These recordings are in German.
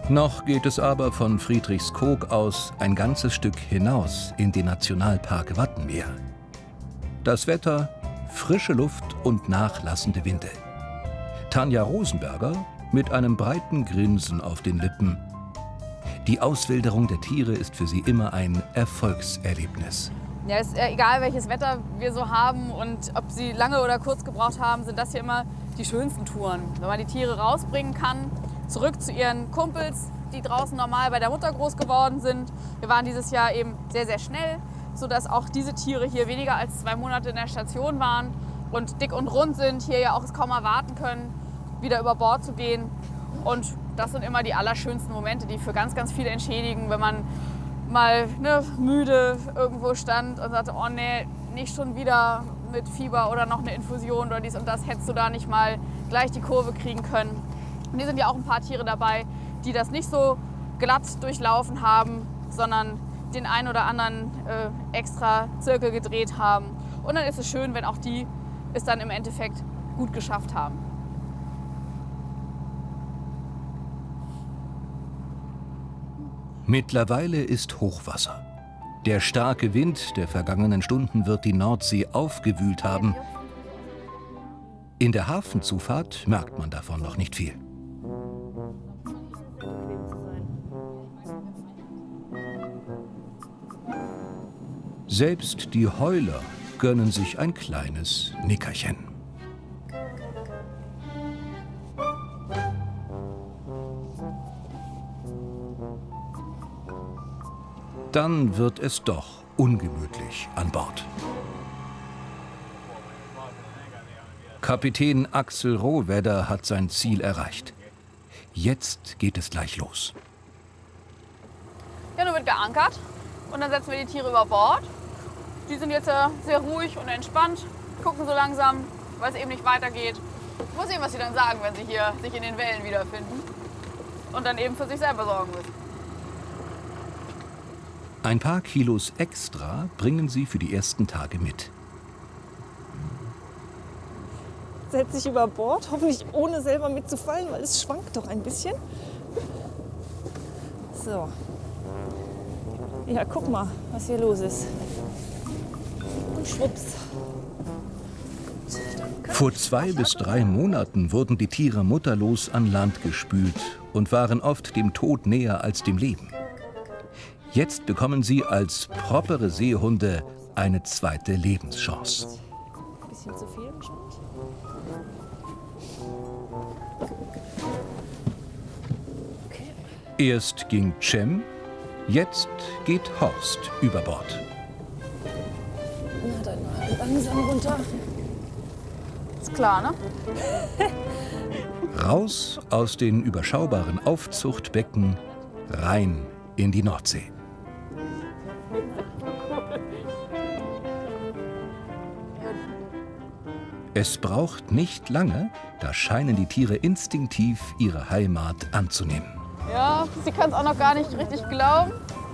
Noch geht es aber von Friedrichskoog aus ein ganzes Stück hinaus in den Nationalpark Wattenmeer. Das Wetter, frische Luft und nachlassende Winde. Tanja Rosenberger mit einem breiten Grinsen auf den Lippen. Die Auswilderung der Tiere ist für sie immer ein Erfolgserlebnis. Ja, ist egal, welches Wetter wir so haben und ob sie lange oder kurz gebraucht haben, sind das hier immer die schönsten Touren. Wenn man die Tiere rausbringen kann, zurück zu ihren Kumpels, die draußen normal bei der Mutter groß geworden sind. Wir waren dieses Jahr eben sehr, sehr schnell, sodass auch diese Tiere hier weniger als 2 Monate in der Station waren und dick und rund sind, hier ja auch es kaum erwarten können, wieder über Bord zu gehen. Und das sind immer die allerschönsten Momente, die für ganz, ganz viele entschädigen, wenn man mal müde irgendwo stand und sagte, oh nee, nicht schon wieder mit Fieber oder noch eine Infusion oder dies und das, hättest du da nicht mal gleich die Kurve kriegen können. Und hier sind ja auch ein paar Tiere dabei, die das nicht so glatt durchlaufen haben, sondern den einen oder anderen extra Zirkel gedreht haben. Und dann ist es schön, wenn auch die es dann im Endeffekt gut geschafft haben. Mittlerweile ist Hochwasser. Der starke Wind der vergangenen Stunden wird die Nordsee aufgewühlt haben. In der Hafenzufahrt merkt man davon noch nicht viel. Selbst die Heuler gönnen sich ein kleines Nickerchen. Dann wird es doch ungemütlich an Bord. Kapitän Axel Rohwedder hat sein Ziel erreicht. Jetzt geht es gleich los. Ja, nun wird geankert und dann setzen wir die Tiere über Bord. Die sind jetzt sehr ruhig und entspannt, gucken so langsam, weil es eben nicht weitergeht. Mal sehen, was sie dann sagen, wenn sie hier sich in den Wellen wiederfinden und dann eben für sich selber sorgen müssen. Ein paar Kilos extra bringen sie für die ersten Tage mit. Setze ich über Bord, hoffentlich ohne selber mitzufallen, weil es schwankt doch ein bisschen. So. Ja, guck mal, was hier los ist. Und schwupps. Vor 2 bis 3 Monaten wurden die Tiere mutterlos an Land gespült und waren oft dem Tod näher als dem Leben. Jetzt bekommen sie als propere Seehunde eine zweite Lebenschance. Ein bisschen zu viel wahrscheinlich. Okay. Erst ging Cem, jetzt geht Horst über Bord. Na dann mal langsam runter. Ist klar, ne? Raus aus den überschaubaren Aufzuchtbecken, rein in die Nordsee. Es braucht nicht lange, da scheinen die Tiere instinktiv ihre Heimat anzunehmen. Ja, sie kann es auch noch gar nicht richtig glauben.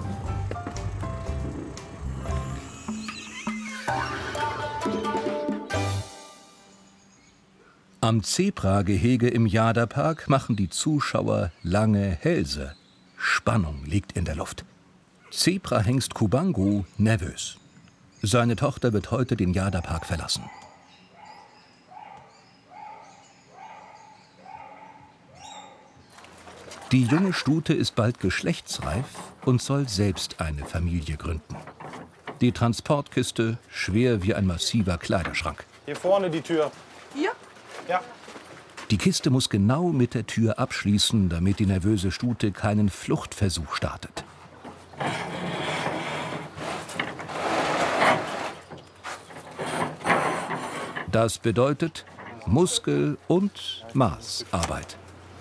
Am Zebragehege im Jadapark machen die Zuschauer lange Hälse. Spannung liegt in der Luft. Zebrahengst Kubangu nervös. Seine Tochter wird heute den Jadapark verlassen. Die junge Stute ist bald geschlechtsreif und soll selbst eine Familie gründen. Die Transportkiste schwer wie ein massiver Kleiderschrank. Hier vorne die Tür. Hier? Ja. Die Kiste muss genau mit der Tür abschließen, damit die nervöse Stute keinen Fluchtversuch startet. Das bedeutet Muskel- und Maßarbeit.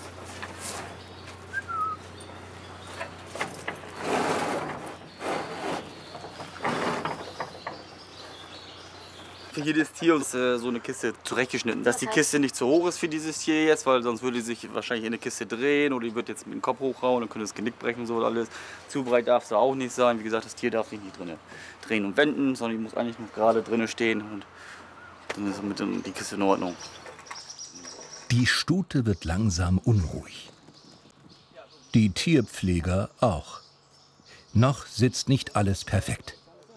Für jedes Tier ist so eine Kiste zurechtgeschnitten. Dass die Kiste nicht zu hoch ist für dieses Tier jetzt, weil sonst würde sie sich wahrscheinlich in der Kiste drehen oder die wird jetzt mit dem Kopf hochhauen, dann könnte das Genick brechen und so und alles. Zu breit darf sie auch nicht sein. Wie gesagt, das Tier darf sich nicht drin drehen und wenden, sondern die muss eigentlich noch gerade drin stehen und dann ist die Kiste in Ordnung. Die Stute wird langsam unruhig. Die Tierpfleger auch. Noch sitzt nicht alles perfekt.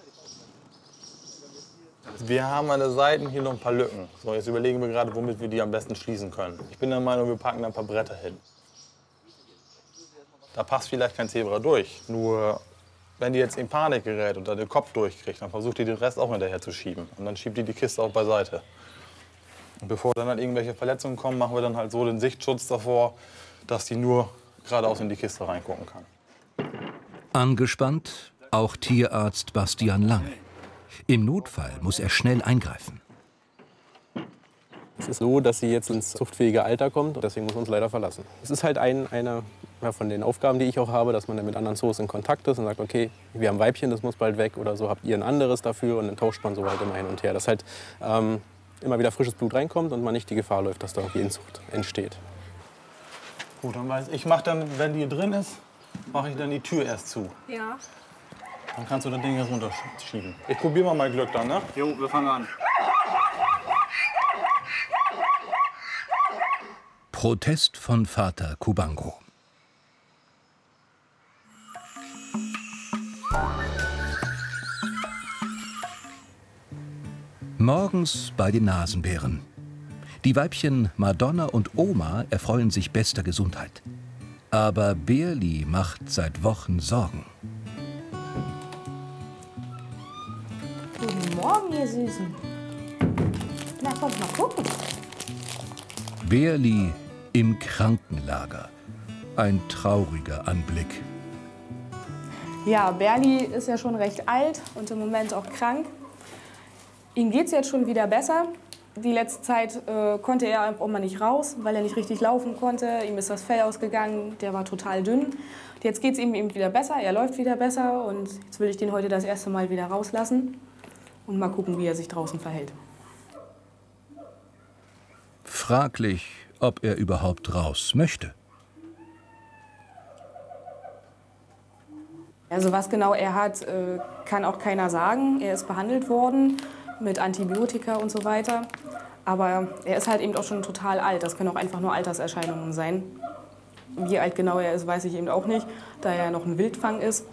Wir haben an der Seite hier noch ein paar Lücken. So, jetzt überlegen wir gerade, womit wir die am besten schließen können. Ich bin der Meinung, wir packen da ein paar Bretter hin. Da passt vielleicht kein Zebra durch. Nur, wenn die jetzt in Panik gerät und da den Kopf durchkriegt, dann versucht die den Rest auch hinterher zu schieben. Und dann schiebt die Kiste auch beiseite. Und bevor dann halt irgendwelche Verletzungen kommen, machen wir dann halt so den Sichtschutz davor, dass die nur geradeaus in die Kiste reingucken kann. Angespannt auch Tierarzt Bastian Lange. Im Notfall muss er schnell eingreifen. Es ist so, dass sie jetzt ins zuchtfähige Alter kommt. Deswegen muss man uns leider verlassen. Es ist halt eine von den Aufgaben, die ich auch habe, dass man dann mit anderen Zoos in Kontakt ist und sagt, okay, wir haben ein Weibchen, das muss bald weg oder so, habt ihr ein anderes dafür? Und dann tauscht man so halt immer hin und her. Dass halt immer wieder frisches Blut reinkommt und man nicht die Gefahr läuft, dass da irgendwie Inzucht entsteht. Gut, dann weiß ich, mach dann, wenn die drin ist, mache ich dann die Tür erst zu. Ja. Dann kannst du das Ding jetzt runterschieben. Ich probiere mal mein Glück dann, ne? Jo, wir fangen an. Protest von Vater Kubango. Morgens bei den Nasenbären. Die Weibchen Madonna und Oma erfreuen sich bester Gesundheit. Aber Berli macht seit Wochen Sorgen. Guten Morgen, ihr Süßen. Na, kommt mal gucken. Berli im Krankenlager. Ein trauriger Anblick. Ja, Berli ist ja schon recht alt und im Moment auch krank. Ihm geht es jetzt schon wieder besser. Die letzte Zeit konnte er auch mal nicht raus, weil er nicht richtig laufen konnte. Ihm ist das Fell ausgegangen, der war total dünn. Und jetzt geht es ihm wieder besser, er läuft wieder besser und jetzt will ich den heute das erste Mal wieder rauslassen und mal gucken, wie er sich draußen verhält. Fraglich, ob er überhaupt raus möchte. Also was genau er hat, kann auch keiner sagen. Er ist behandelt worden mit Antibiotika und so weiter. Aber er ist halt eben auch schon total alt. Das können auch einfach nur Alterserscheinungen sein. Wie alt genau er ist, weiß ich eben auch nicht, da er noch ein Wildfang ist.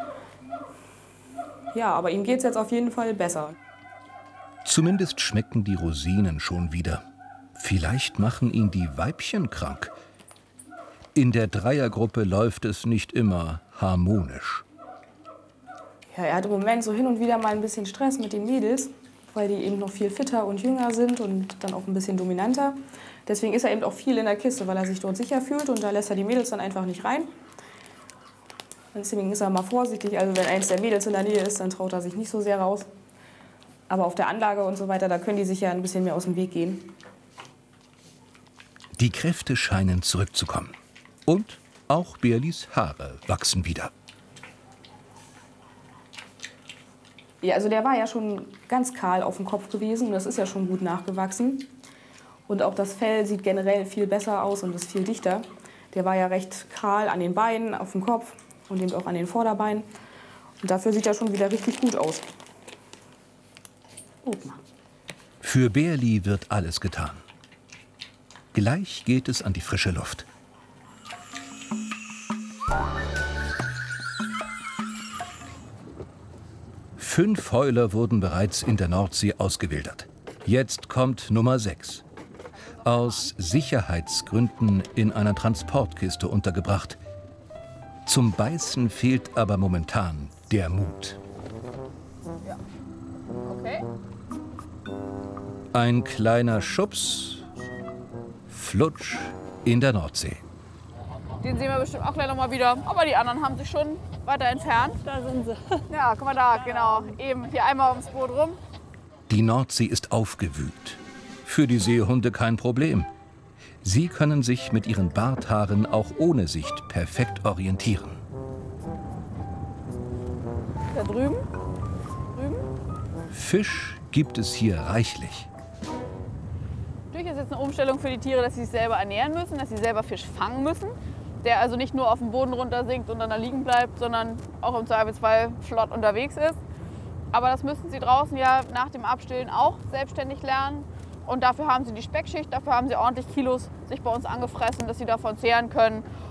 Ja, aber ihm geht es jetzt auf jeden Fall besser. Zumindest schmecken die Rosinen schon wieder. Vielleicht machen ihn die Weibchen krank. In der Dreiergruppe läuft es nicht immer harmonisch. Ja, er hat im Moment so hin und wieder mal ein bisschen Stress mit den Mädels, weil die eben noch viel fitter und jünger sind und dann auch ein bisschen dominanter. Deswegen ist er eben auch viel in der Kiste, weil er sich dort sicher fühlt und da lässt er die Mädels dann einfach nicht rein. Deswegen ist er mal vorsichtig, also wenn eins der Mädels in der Nähe ist, dann traut er sich nicht so sehr raus. Aber auf der Anlage und so weiter, da können die sich ja ein bisschen mehr aus dem Weg gehen. Die Kräfte scheinen zurückzukommen. Und auch Berlis Haare wachsen wieder. Ja, also der war ja schon ganz kahl auf dem Kopf gewesen und das ist ja schon gut nachgewachsen. Und auch das Fell sieht generell viel besser aus und ist viel dichter. Der war ja recht kahl an den Beinen, auf dem Kopf und eben auch an den Vorderbeinen. Und dafür sieht er schon wieder richtig gut aus. Guck mal. Für Berli wird alles getan. Gleich geht es an die frische Luft. Fünf Heuler wurden bereits in der Nordsee ausgewildert. Jetzt kommt Nummer 6. Aus Sicherheitsgründen in einer Transportkiste untergebracht. Zum Beißen fehlt aber momentan der Mut. Ja. Okay. Ein kleiner Schubs, flutsch in der Nordsee. Den sehen wir bestimmt auch gleich noch mal wieder. Aber die anderen haben sich schon weiter entfernt. Da sind sie. Ja, guck mal da, genau. Eben hier einmal ums Boot rum. Die Nordsee ist aufgewühlt. Für die Seehunde kein Problem. Sie können sich mit ihren Barthaaren auch ohne Sicht perfekt orientieren. Da drüben. Fisch gibt es hier reichlich. Natürlich ist jetzt eine Umstellung für die Tiere, dass sie sich selber ernähren müssen, dass sie selber Fisch fangen müssen. Der also nicht nur auf dem Boden runtersinkt und dann da liegen bleibt, sondern auch im Zweifelsfall flott unterwegs ist. Aber das müssen sie draußen ja nach dem Abstillen auch selbstständig lernen. Und dafür haben sie die Speckschicht, dafür haben sie ordentlich Kilos sich bei uns angefressen, dass sie davon zehren können.